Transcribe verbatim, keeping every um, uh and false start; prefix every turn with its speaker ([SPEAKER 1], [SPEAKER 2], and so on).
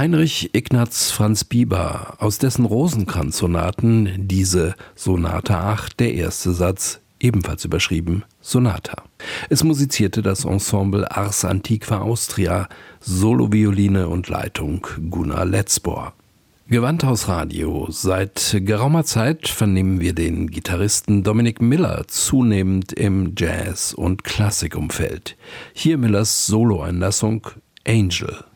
[SPEAKER 1] Heinrich Ignaz Franz Bieber, aus dessen Rosenkranz-Sonaten diese Sonate acht, der erste Satz, ebenfalls überschrieben Sonata. Es musizierte das Ensemble Ars Antiqua Austria, Solovioline und Leitung Gunnar Letzbohr. Gewandhaus Radio. Seit geraumer Zeit vernehmen wir den Gitarristen Dominic Miller zunehmend im Jazz- und Klassikumfeld. Hier Millers Soloeinlassung Angel.